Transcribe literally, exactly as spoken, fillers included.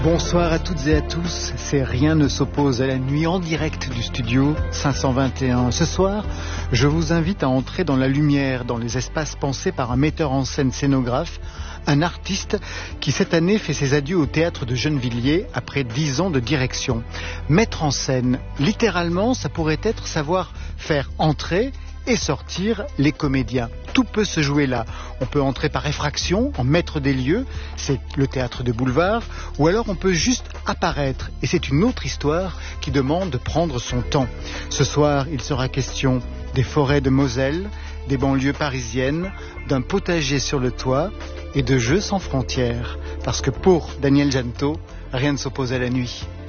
Bonsoir à toutes et à tous, c'est Rien ne s'oppose à la nuit en direct du studio cinq cent vingt et un. Ce soir, je vous invite à entrer dans la lumière, dans les espaces pensés par un metteur en scène scénographe, un artiste qui cette année fait ses adieux au théâtre de Gennevilliers après dix ans de direction. Mettre en scène, littéralement, ça pourrait être savoir faire entrer et sortir les comédiens. Tout peut se jouer là. On peut entrer par effraction, en maître des lieux, c'est le théâtre de boulevard, ou alors on peut juste apparaître, et c'est une autre histoire qui demande de prendre son temps. Ce soir, il sera question des forêts de Moselle, des banlieues parisiennes, d'un potager sur le toit et de jeux sans frontières. Parce que pour Daniel Jeannetot, rien ne s'oppose à la nuit.